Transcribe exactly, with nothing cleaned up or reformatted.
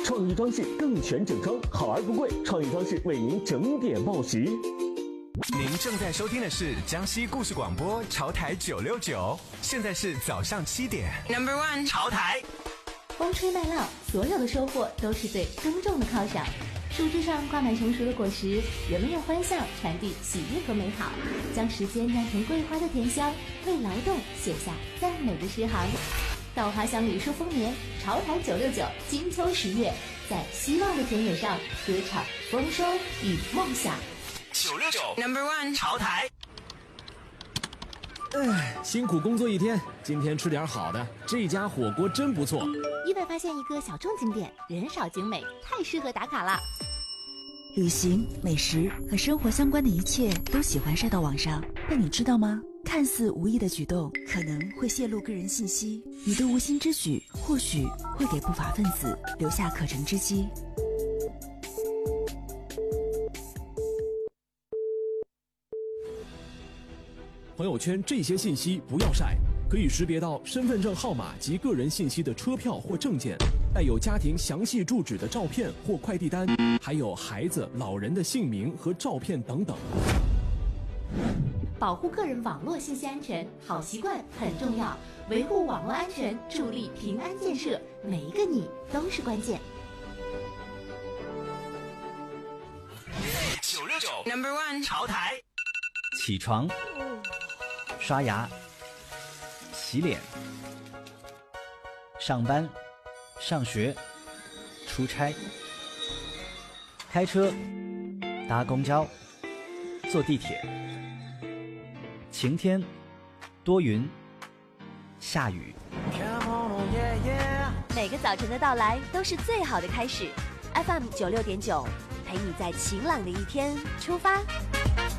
创意装饰更全整装，好而不贵，创意装饰为您整点报时。 您正在收听的是江西故事广播潮台九六九，现在是早上七点。Number one， 潮台。 风吹麦浪，所有的收获都是对耕种的犒赏。树枝上挂满成熟的果实，人们用欢笑传递喜悦和美好，将时间酿成桂花的甜香，为劳动写下赞美的诗行。稻花香里说丰年，潮台九六九金秋十月，在希望的田野上歌唱丰收与梦想。 九六九 Number One 潮台。 哎，辛苦工作一天，今天吃点好的，这家火锅真不错。 意外发现一个小众景点，人少景美，太适合打卡了。 旅行、美食和生活相关的一切都喜欢晒到网上，但你知道吗？看似无意的举动，可能会泄露个人信息。你的无心之举，或许会给不法分子留下可乘之机。 朋友圈这些信息不要晒，可以识别到身份证号码及个人信息的车票或证件，带有家庭详细住址的照片或快递单，还有孩子、老人的姓名和照片等等。 保护个人网络信息安全，好习惯很重要。维护网络安全，助力平安建设，每一个你都是关键。 九六九 Number One 潮台。 起床，刷牙，洗脸，上班，上学，出差，开车，搭公交，坐地铁。晴天，多云，下雨。 每个早晨的到来都是最好的开始。F M 九六点九，陪你在晴朗的一天出发。